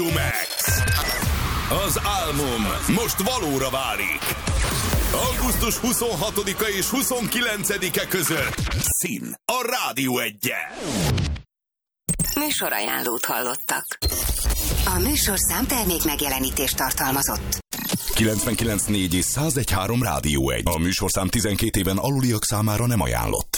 Max. Az álmom most valóra válik. Augusztus 26-a és 29-e között Szín a Rádió 1-en. Műsorajánlót hallottak. A műsorszám termék megjelenítést tartalmazott. 99.4 és 101.3 Rádió 1. A műsorszám 12 éven aluliak számára nem ajánlott.